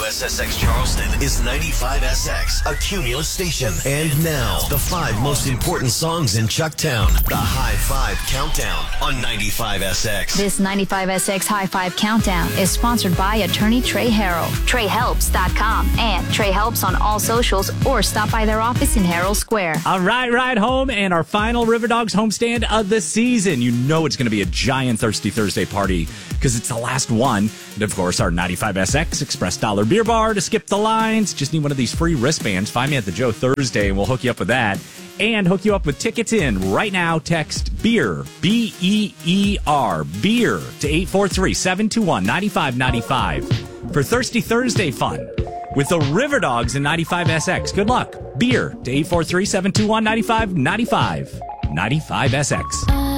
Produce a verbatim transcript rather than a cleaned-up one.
S S X Charleston is ninety-five S X, a Cumulus station. And now, the five most important songs in Chucktown. The High Five Countdown on ninety-five S X. This ninety-five S X High Five Countdown is sponsored by attorney Trey Harrell, trey helps dot com, and Trey Helps on all socials, or stop by their office in Herald Square. All right, ride home and our final River Dogs homestand of the season. You know it's going to be a giant Thirsty Thursday party because it's the last one. And of course, our ninety-five S X Express Dollar Beer Bar to skip the lines. Just need one of these free wristbands. Find me at the Joe Thursday and we'll hook you up with that. And hook you up with tickets in right now. Text BEER, B E E R, BEER to eight four three, seven two one, nine five nine five for Thirsty Thursday fun with the River Dogs and ninety-five S X. Good luck. BEER to eight four three, seven two one, nine five nine five. ninety-five S X.